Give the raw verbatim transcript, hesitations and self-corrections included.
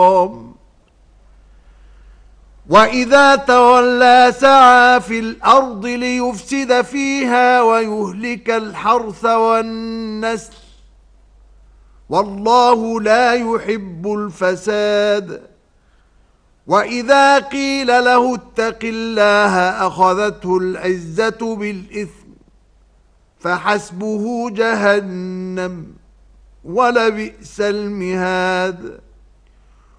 وَإِذَا تَوَلَّى سَعَى فِي الْأَرْضِ لِيُفْسِدَ فِيهَا وَيُهْلِكَ الْحَرْثَ وَالنَّسْلَ وَاللَّهُ لَا يُحِبُّ الْفَسَادَ. وَإِذَا قِيلَ لَهُ اتَّقِ اللَّهَ أَخَذَتْهُ الْعِزَّةُ بِالْإِثْمِ فَحَسْبُهُ جَهَنَّمُ وَلَبِئْسَ الْمِهَادُ.